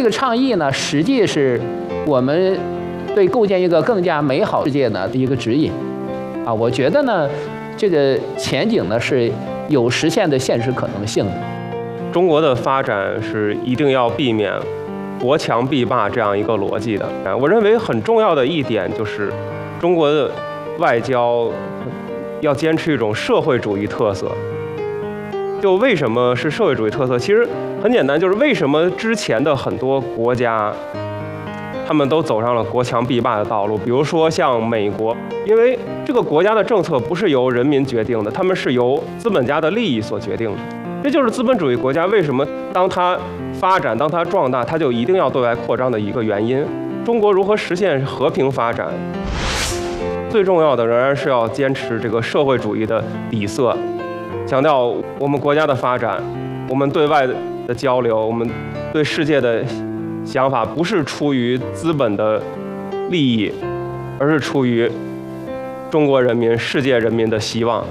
这个倡议呢，实际是我们对构建一个更加美好世界呢的一个指引。啊，我觉得呢，这个前景呢是有实现的现实可能性的。 中国的发展是一定要避免国强必霸这样一个逻辑的。我认为很重要的一点就是，中国的外交要坚持一种社会主义特色。就为什么是社会主义特色？其实很简单，就是为什么之前的很多国家，他们都走上了国强必霸的道路。比如说像美国，因为这个国家的政策不是由人民决定的，他们是由资本家的利益所决定的。这就是资本主义国家为什么当它发展、当它壮大，它就一定要对外扩张的一个原因。中国如何实现和平发展？最重要的仍然是要坚持这个社会主义的底色，强调我们国家的发展，我们对外的交流，我们对世界的想法，不是出于资本的利益，而是出于中国人民、世界人民的希望。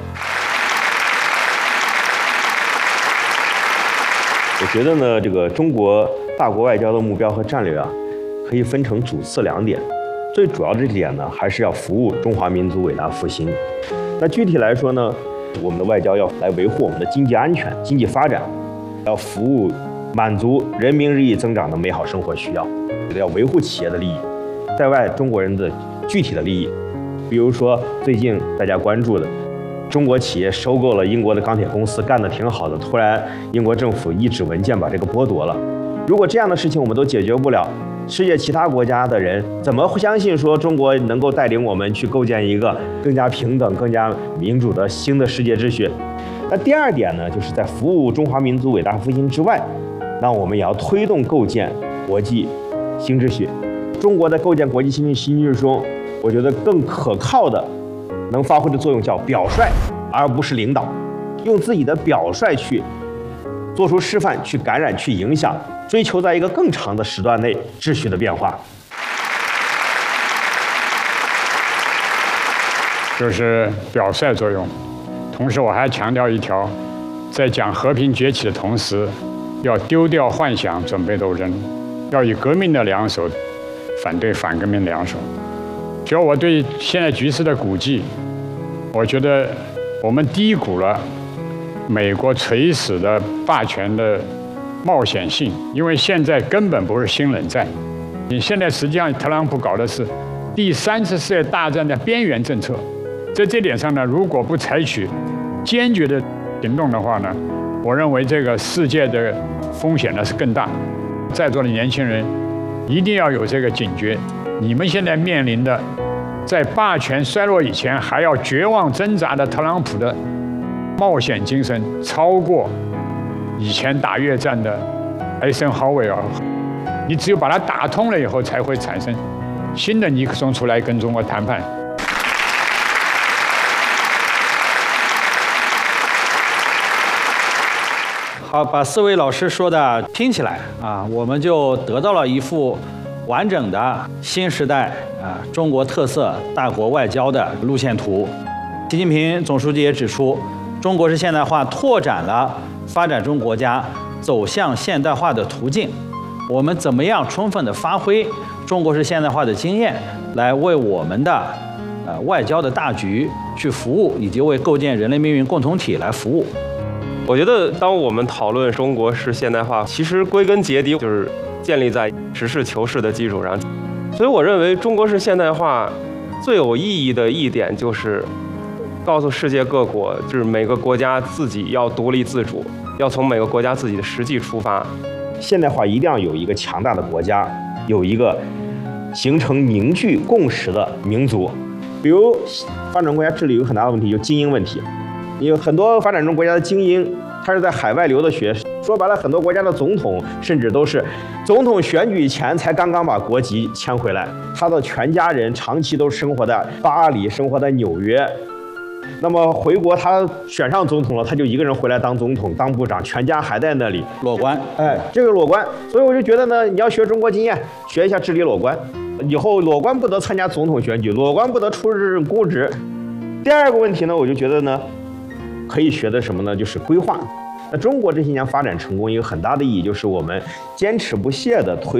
我觉得呢，这个中国大国外交的目标和战略啊，可以分成主次两点。最主要的一点呢，还是要服务中华民族伟大复兴。那具体来说呢，我们的外交要来维护我们的经济安全、经济发展，要服务满足人民日益增长的美好生活需要，要维护企业的利益，在外中国人的具体的利益。比如说最近大家关注的，中国企业收购了英国的钢铁公司，干得挺好的，突然英国政府一纸文件把这个剥夺了。如果这样的事情我们都解决不了，世界其他国家的人怎么会相信说中国能够带领我们去构建一个更加平等、更加民主的新的世界秩序？那第二点呢，就是在服务中华民族伟大复兴之外，那我们也要推动构建国际新秩序。中国在构建国际新秩序中，我觉得更可靠的能发挥的作用叫表率，而不是领导，用自己的表率去做出示范，去感染，去影响，追求在一个更长的时段内秩序的变化。 就是表率作用。同时，我还强调一条，在讲和平崛起的同时，要丢掉幻想，准备斗争，要以革命的两手反对反革命两手。只要我对现在局势的估计，我觉得我们低估了美国垂死的霸权的冒险性，因为现在根本不是新冷战，你现在实际上特朗普搞的是第3次世界大战的边缘政策。在这点上呢，如果不采取坚决的行动的话呢，我认为这个世界的风险呢是更大。在座的年轻人一定要有这个警觉，你们现在面临的在霸权衰落以前还要绝望挣扎的特朗普的冒险精神，超过以前打越战的艾森豪威尔。你只有把它打通了以后，才会产生新的尼克松出来跟中国谈判。 好，把4位老师说的拼起来啊，我们就得到了一幅完整的新时代中国特色大国外交的路线图。习近平总书记也指出，中国式现代化拓展了发展中国家走向现代化的途径。我们怎么样充分地发挥中国式现代化的经验，来为我们的外交的大局去服务，以及为构建人类命运共同体来服务。 我觉得，当我们讨论中国式现代化，其实归根结底就是建立在实事求是的基础上。所以，我认为中国式现代化最有意义的一点就是告诉世界各国，就是每个国家自己要独立自主，要从每个国家自己的实际出发。 现代化一定要有一个强大的国家，有一个形成凝聚共识的民族。比如，发展中国家治理有很大的问题，就是精英问题。有很多发展中国家的精英，他是在海外留的学，说白了，很多国家的总统甚至都是总统选举前才刚刚把国籍迁回来，他的全家人长期都生活在巴黎，生活在纽约。那么回国他选上总统了，他就一个人回来当总统、当部长，全家还在那里裸官。 这个裸官，所以我就觉得呢，你要学中国经验，学一下治理裸官。以后裸官不得参加总统选举，裸官不得出任公职。第二个问题呢，我就觉得呢，可以学的什么呢？就是规划。那中国这些年发展成功，一个很大的意义就是我们坚持不懈地推